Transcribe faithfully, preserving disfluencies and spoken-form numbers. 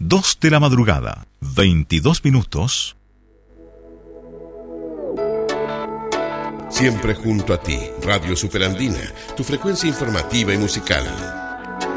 dos de la madrugada, veintidós minutos. Siempre junto a ti, Radio Superandina, tu frecuencia informativa y musical.